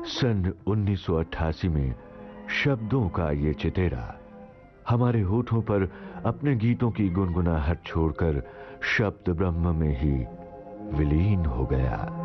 सन 1988 में शब्दों का ये चितेरा हमारे होठों पर अपने गीतों की गुनगुनाहट छोड़कर शब्द ब्रह्म में ही विलीन हो गया।